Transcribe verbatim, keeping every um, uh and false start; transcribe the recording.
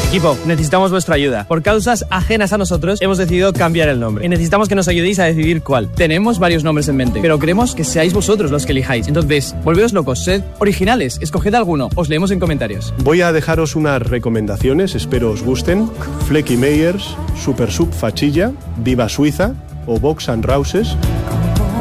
Equipo, necesitamos vuestra ayuda. Por causas ajenas a nosotros, hemos decidido cambiar el nombre. Y necesitamos que nos ayudéis a decidir cuál. Tenemos varios nombres en mente, pero queremos que seáis vosotros los que elijáis. Entonces, volveos locos, sed originales, escoged alguno. Os leemos en comentarios. Voy a dejaros unas recomendaciones, espero os gusten. Flecky Meyers, Super Sub Fachilla, Viva Suiza o Box and Rouses